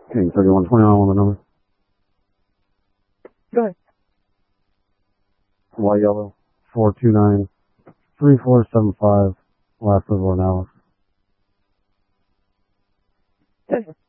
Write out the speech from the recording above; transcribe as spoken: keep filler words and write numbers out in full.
King thirty-one twenty-nine on the number. Go ahead. White yellow. four two nine three four seven five. Last of Ornalis. Ten.